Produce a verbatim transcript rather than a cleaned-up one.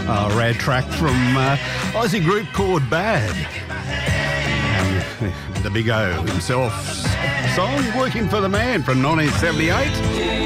A rad track from uh, Aussie group called Bad. And the Big O himself song, Working for the Man from nineteen seventy-eight.